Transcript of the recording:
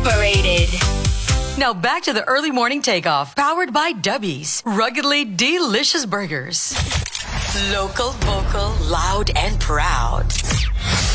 Incorporated. Now back to the early morning takeoff, powered by Dubby's ruggedly delicious burgers. Local, vocal, loud, and proud.